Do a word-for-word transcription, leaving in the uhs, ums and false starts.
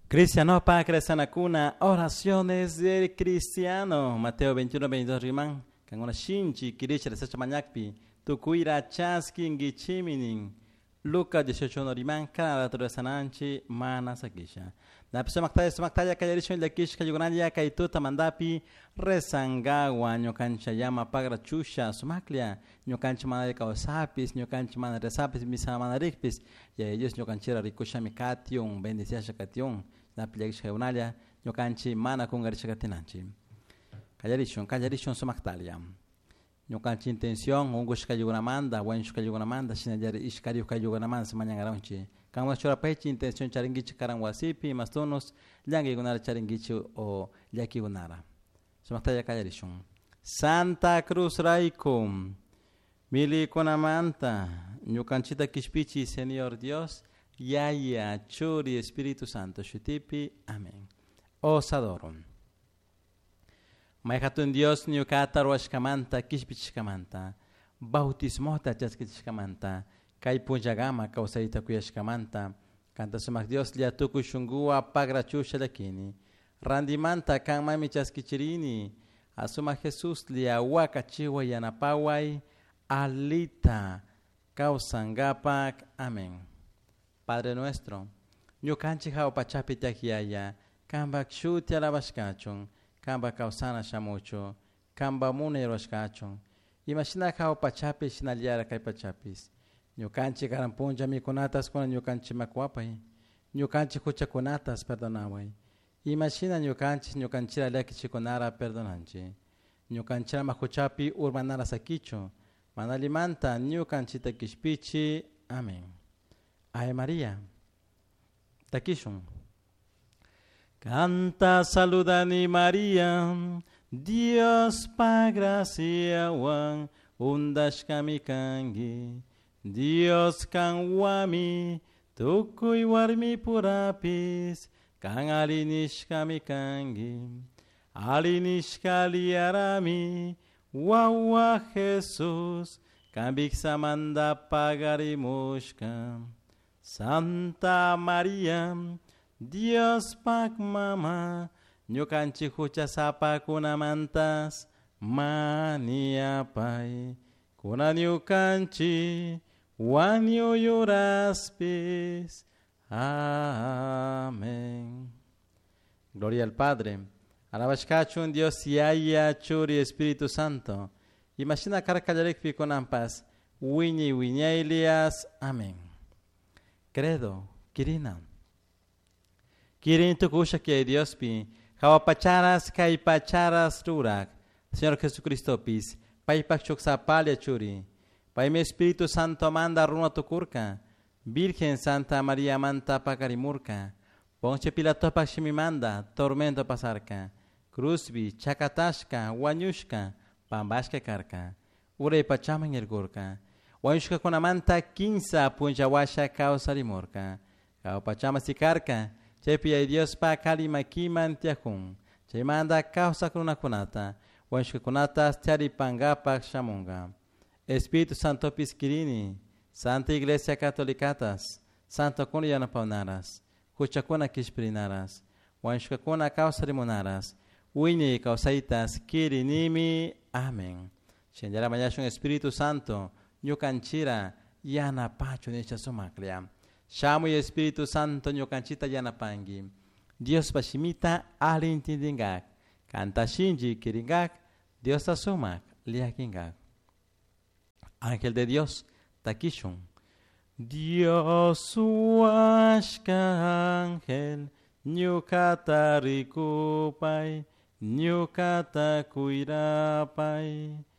Cristianos para crecer na cuna, oraciones del cristiano. Mateo veintiuno, veintidós riman. Kan una shinchi kiricha de secha manyakpi. Tu kuira chaski ngichiminin. Lucas dieciocho no riman. Kana la tura sananchi mana sakisha. Na pisa maktaya sumaktaya kayarisho la kish kayuganaya kaituta mandapi. Resangawa nyokancha yama pagra chusha sumaklia. Nyokancha mana kausapis, nyokancha mana resapis, misa mana rikpis. Ya ellos nyokanchira rikusha mikation, bendicia shakation. Na pliagish kayunalia, nyokanchi mana kungarisha katinanchi. Kallarishon, kallarishon sumaktalia. Nyokanchi intención, ungush kayuganamanda, wensh kayuganamanda, sinajari ishkariu kayuganamanda, semanyangaronchi. Kama chora pechi intención charingichi karangwasipi, mastonos, lyangi gunara charingichi o lyaki gunara. Sumaktalia kallarishon. Santa Cruz Raikum, mili konamanta, nyokanchita kishpichi, Señor Dios, Yaya, Churi, Espíritu Santo, Shutipi, amén. Os adoro. Maikatun Dios, Nyukata, Roashkamanta, Kishpichkamanta, Bautismota, Chaskichkamanta, Kaipunjagama, Kausaita Kuyashkamanta, Canta Sumak Dios, Liatuku Shungua, Pagra Chusha Lakini, Randimanta, Kamami Chaskichirini, Asuma Jesús, Liawaka Chiwa Yanapawai, Alita, Kausangapak, amén. Padre nuestro, Nyukanchi hao pachapi takiaya, Kamba kshuti alabashkachon, Kamba kausana shamucho, Kamba mune roshkachon, Imashina hao pachapi shinaliara kai pachapis, Nyukanchi karampunja mikunatas kuna Nyukanchi makwapai, Nyukanchi kucha kunatas perdonawai, Imashina Nyukanchi Nyukanchira leki chikonara perdonanchi, Nyukanchira makuchapi urmanara sakicho, Manalimanta Nyukanchi takishpichi, amén. Ave María, Takishun. Canta, saludani María, Dios pa gracia wan, undashkami kangi, Dios kan wami, tukui warmi purapis, kan alinishkami kangi, alinishkali arami, wawa Jesús, kan biksamanda pagarimushka. Santa María, Dios pak mama, nyukanchi hucha sapa kuna mantas, mania pai, kuna nyukanchi, wanyo yuraspis, amén. Gloria al Padre, alabashkachun Dios yaya churi Espíritu Santo, imagina karakajarek pi konampas, winyi winyailias, amén. Credo, Kirina. Kirin tu kusha que Dios pi, kawapacharas kaipacharas rurak, Señor Jesucristo pis, paipak chuksapalia churi, pai mi Espíritu Santo manda runa tu kurka, Virgen Santa María manta pakarimurka, ponche pilato pakshimi manda, tormento pasarka, cruzbi, chakatashka, wanyushka, pambashka karka, ure pachaman el gurka, Wanyushka kunamanta kinsa punjawasha kausa limorka. Kau pachama sikarka. Chepi ay Dios pa kalima kiman tiakun. Chay manda kausa kuna kunata. Wanyushka kunata stiari pangapa shamunga. Espíritu Santo piskirini. Santa Iglesia Catolicatas. Santo kuna yanapaunaras. Kuchakuna kishprinaras. Wanyushka kuna kausa limonaras. Uini kausaitas kirinimi. Amén. Shendara mayashun Espíritu Santo. Nyukanchira yana pacho necha sumaklia. Shamu y Espíritu Santo nyukanchita yana pangi. Dios pashimita alintindingak. Canta shinji kiringak. Dios asumak liakingak. Ángel de Dios takishun. Dios washka ángel. Nyukata rikupai. Nyukata kuirapai.